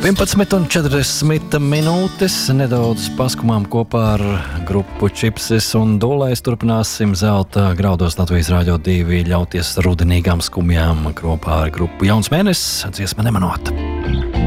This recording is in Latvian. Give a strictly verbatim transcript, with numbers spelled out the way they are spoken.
vienpadsmit un četrdesmit minūtes, nedaudz paskumām kopā ar grupu Čipses un Dūlais. Turpināsim zelta graudos Latvijas Rādio divi ļauties rudenīgām skumjām kopā ar grupu Jauns mēnesis, dziesma Nemanot.